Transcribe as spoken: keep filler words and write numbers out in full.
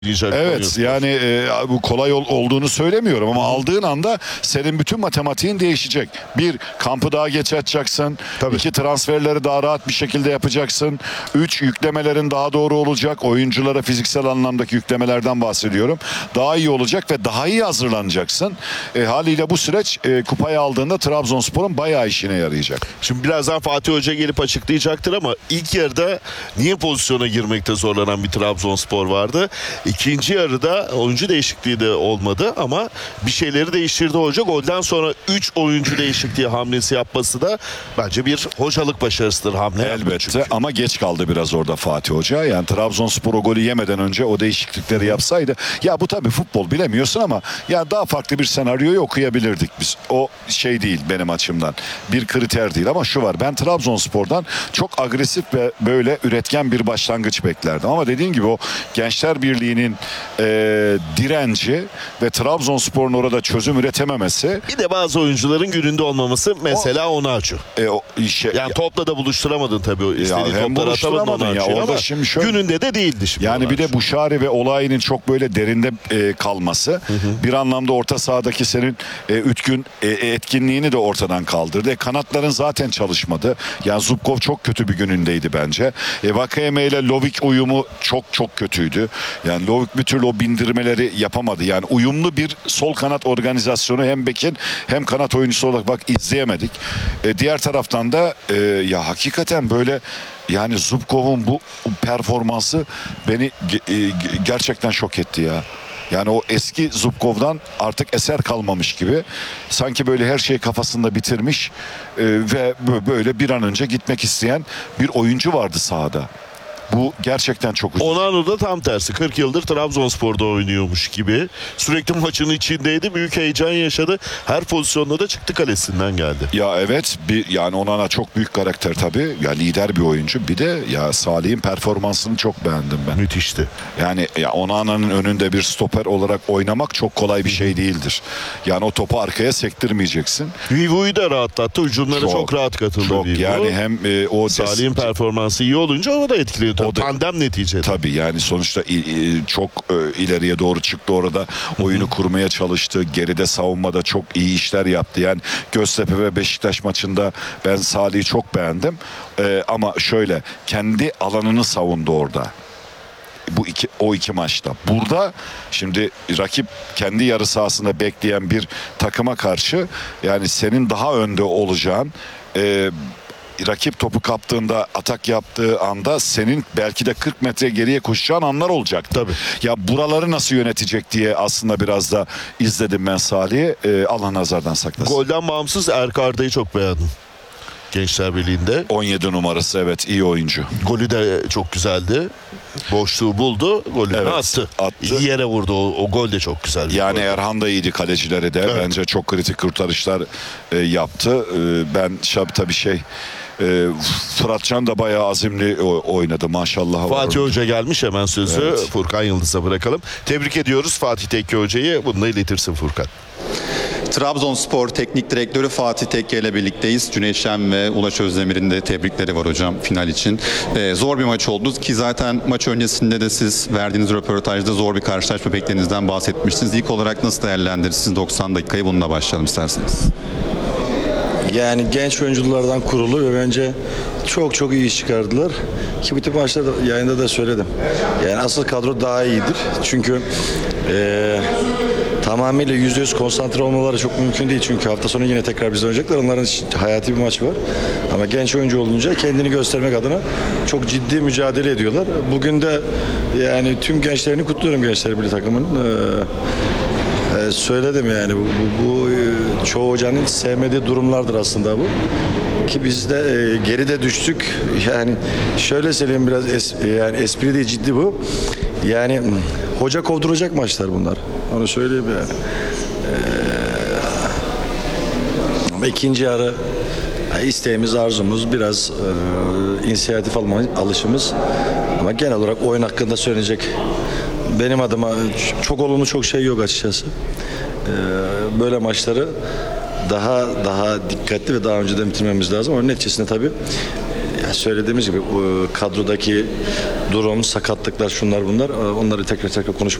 Evet, yani e, bu kolay ol, olduğunu söylemiyorum ama aldığın anda senin bütün matematiğin değişecek. Bir, kampı daha geç açacaksın. Tabii. İki, transferleri daha rahat bir şekilde yapacaksın. Üç, yüklemelerin daha doğru olacak. Oyunculara fiziksel anlamdaki yüklemelerden bahsediyorum. Daha iyi olacak ve daha iyi hazırlanacaksın. E, haliyle bu süreç e, kupayı aldığında Trabzonspor'un bayağı işine yarayacak. Şimdi birazdan Fatih Hoca gelip açıklayacaktır ama ilk yarıda niye pozisyona girmekte zorlanan bir Trabzonspor vardı? İkinci yarıda oyuncu değişikliği de olmadı ama bir şeyleri değiştirdi hoca. Golden sonra üç oyuncu değişikliği hamlesi yapması da bence bir hocalık başarısıdır hamle. Elbette ama geç kaldı biraz orada Fatih Hoca. Yani Trabzonspor o golü yemeden önce o değişiklikleri yapsaydı. Ya bu tabii futbol, bilemiyorsun ama ya daha farklı bir senaryoyu okuyabilirdik biz. O şey değil benim açımdan. Bir kriter değil ama şu var. Ben Trabzonspor'dan çok agresif ve böyle üretken bir başlangıç beklerdim. Ama dediğin gibi o Gençler Birliği'nin e, direnci ve Trabzonspor'un orada çözüm üretememesi. Bir de bazı oyuncuların gününde olmaması mesela onu açıyor. E, o işe, yani topla da buluşturamadın tabii o istediğin hem topları atamadın ya, açıyor orada ama şimdi şöyle, gününde de değildi şimdi. yani bir de Buşari ve Olayi'nin çok böyle derinde e, kalması hı hı. bir anlamda orta sahadaki senin e, ütkün e, etkinliğini de ortadan kaldırdı. E, kanatların zaten çalışmadı. Yani Zubkov çok kötü bir günündeydi bence. E, Vakayeme ile Lovik uyumu çok çok kötüydü. Yani Lovik bir türlü o bindirmeleri yapamadı. Yani uyumlu bir sol kanat organizasyonu hem bekin hem kanat oyuncusu olarak bak izleyemedik. E, diğer taraftan da e, ya hakikaten böyle yani Zubkov'un bu performansı beni gerçekten şok etti ya. Yani o eski Zubkov'dan artık eser kalmamış gibi. Sanki böyle her şeyi kafasında bitirmiş e, ve böyle bir an önce gitmek isteyen bir oyuncu vardı sahada. Bu gerçekten çok ucuz. Onana da tam tersi. kırk yıldır Trabzonspor'da oynuyormuş gibi. Sürekli maçın içindeydi. Büyük heyecan yaşadı. Her pozisyonda da çıktı kalesinden geldi. Ya evet, bir yani Onana çok büyük karakter tabii. Ya lider bir oyuncu. Bir de ya Salih'in performansını çok beğendim ben. Müthişti. Yani ya Onana'nın önünde bir stoper olarak oynamak çok kolay bir şey değildir. Yani o topu arkaya sektirmeyeceksin. Vivo'yu da rahatlattı. Hücumlara çok, çok rahat katıldı. Çok Vivo. yani hem e, o Salih'in performansı iyi olunca o da etkiliyor. O da, tandem neticede. Tabii yani sonuçta çok ileriye doğru çıktı orada. Oyunu kurmaya çalıştı. Geride savunmada çok iyi işler yaptı. Yani Göztepe ve Beşiktaş maçında ben Salih'i çok beğendim. Ee, ama şöyle kendi alanını savundu orada. Bu iki, o iki maçta. Burada şimdi rakip kendi yarı sahasında bekleyen bir takıma karşı yani senin daha önde olacağın e, rakip topu kaptığında, atak yaptığı anda senin belki de kırk metre geriye koşacağın anlar olacak. Tabii. Ya buraları nasıl yönetecek diye aslında biraz da izledim ben Salih'i. Ee, Allah nazardan saklasın. Golden bağımsız Erkarda'yı çok beğendim. Gençler Birliği'nde. on yedi numarası, evet, iyi oyuncu. Golü de çok güzeldi. Boşluğu buldu, golünü evet, attı. attı. İyi yere vurdu. O, o gol de çok güzel. Yani gol. Erhan da iyiydi, kalecileri de. Evet. Bence çok kritik kurtarışlar e, yaptı. E, ben şab tabii şey e, Fıratcan da bayağı azimli oynadı maşallah. Fatih var. Hoca gelmiş, hemen sözü evet. Furkan Yıldız'a bırakalım. Tebrik ediyoruz Fatih Tekke Hoca'yı. Bunu da iletirsin Furkan. Trabzonspor Teknik Direktörü Fatih Tekke ile birlikteyiz. Cüneyt Şen ve Ulaş Özdemir'in de tebrikleri var hocam final için. Ee, zor bir maç oldu ki zaten maç öncesinde de siz verdiğiniz röportajda zor bir karşılaşma beklediğinizden bahsetmiştiniz. İlk olarak nasıl değerlendirirsiniz doksan dakikayı, bununla başlayalım isterseniz. Yani genç oyunculardan kurulu ve bence çok çok iyi iş çıkardılar. Ki bu tip maçlarda yayında da söyledim. Yani asıl kadro daha iyidir. Çünkü ee, tamamıyla yüzde yüz konsantre olmaları çok mümkün değil. Çünkü hafta sonu yine tekrar bizde oynayacaklar. Onların hayati bir maç var. Ama genç oyuncu olunca kendini göstermek adına çok ciddi mücadele ediyorlar. Bugün de yani tüm gençlerini kutluyorum, Gençler Birliği takımının. Ee, e, söyledim yani bu, bu, bu çoğu hocanın sevmediği durumlardır aslında bu. Ki biz de e, geride düştük. Yani şöyle söyleyeyim, biraz es, yani espri değil, ciddi bu. Yani hoca kovduracak maçlar bunlar. Onu söyleyeyim yani. Ee, ikinci yarı isteğimiz, arzumuz biraz e, inisiyatif alma alışımız. Ama genel olarak oyun hakkında söyleyecek benim adıma çok olumlu çok şey yok açıkçası. Ee, böyle maçları daha daha dikkatli ve daha önceden bitirmemiz lazım. Onun neticesinde tabii söylediğimiz gibi e, kadrodaki durum, sakatlıklar, şunlar bunlar, e, onları tekrar tekrar konuşmak